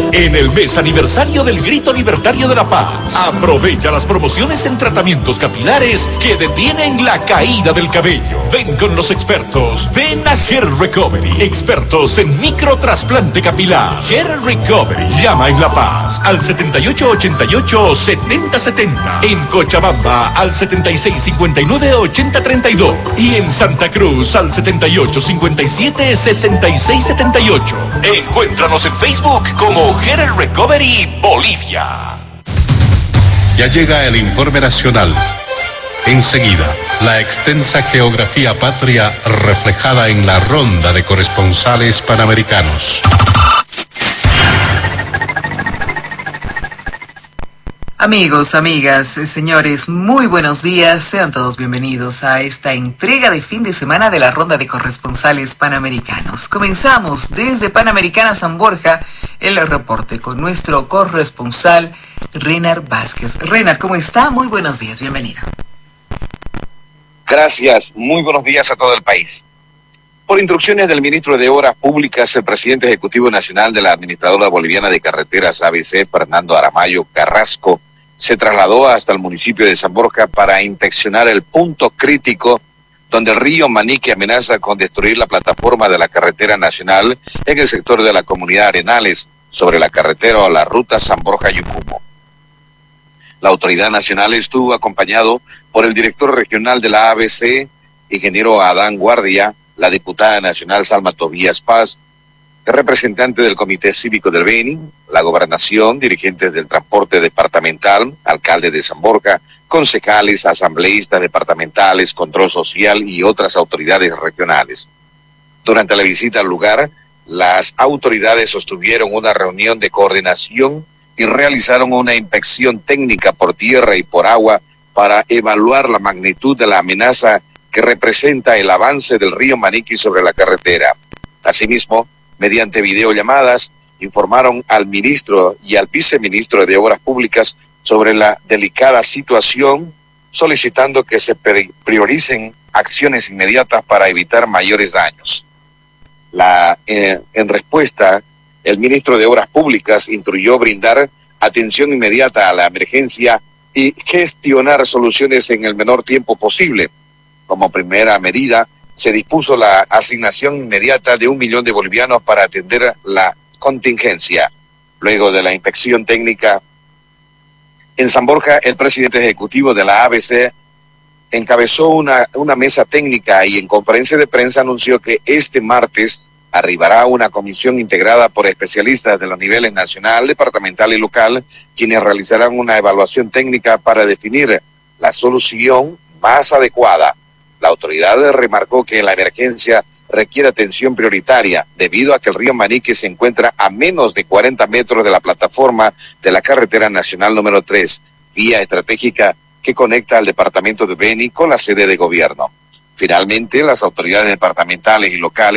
En el mes aniversario del Grito Libertario de la Paz, aprovecha las promociones en tratamientos capilares que detienen la caída del cabello. Ven con los expertos. Ven a Hair Recovery, expertos en microtrasplante capilar. Hair Recovery. Llama en La Paz al 7888-7070. En Cochabamba al 7659-8032. Y en Santa Cruz al 7857-6678. Encuéntranos en Facebook como Hair Recovery Bolivia. Ya llega el informe nacional. Enseguida, la extensa geografía patria reflejada en la ronda de corresponsales panamericanos. Amigos, amigas, señores, muy buenos días. Sean todos bienvenidos a esta entrega de fin de semana de la ronda de corresponsales panamericanos. Comenzamos desde Panamericana San Borja el reporte con nuestro corresponsal Renard Vázquez. Renard, ¿cómo está? Muy buenos días, bienvenido. Gracias, muy buenos días a todo el país. Por instrucciones del ministro de Obras Públicas, el presidente ejecutivo nacional de la Administradora Boliviana de Carreteras ABC, Fernando Aramayo Carrasco, se trasladó hasta el municipio de San Borja para inspeccionar el punto crítico donde el río Manique amenaza con destruir la plataforma de la carretera nacional en el sector de la comunidad Arenales, sobre la carretera o la ruta San Borja-Yucumo. La autoridad nacional estuvo acompañado por el director regional de la ABC, ingeniero Adán Guardia, la diputada nacional Salma Tobías Paz, el representante del Comité Cívico del Beni, la gobernación, dirigentes del transporte departamental, alcalde de San Borja, concejales, asambleístas departamentales, control social y otras autoridades regionales. Durante la visita al lugar, las autoridades sostuvieron una reunión de coordinación y realizaron una inspección técnica por tierra y por agua para evaluar la magnitud de la amenaza que representa el avance del río Manique sobre la carretera. Asimismo, mediante videollamadas, informaron al ministro y al viceministro de Obras Públicas sobre la delicada situación, solicitando que se prioricen acciones inmediatas para evitar mayores daños. En respuesta, el ministro de Obras Públicas instruyó brindar atención inmediata a la emergencia y gestionar soluciones en el menor tiempo posible. Como primera medida, se dispuso la asignación inmediata de 1 millón de bolivianos para atender la contingencia. Luego de la inspección técnica en San Borja, el presidente ejecutivo de la ABC encabezó una mesa técnica y en conferencia de prensa anunció que este martes arribará una comisión integrada por especialistas de los niveles nacional, departamental y local, quienes realizarán una evaluación técnica para definir la solución más adecuada. La autoridad remarcó que la emergencia requiere atención prioritaria debido a que el río Manique se encuentra a menos de 40 metros de la plataforma de la carretera nacional número 3, vía estratégica que conecta al departamento de Beni con la sede de gobierno. Finalmente, las autoridades departamentales y locales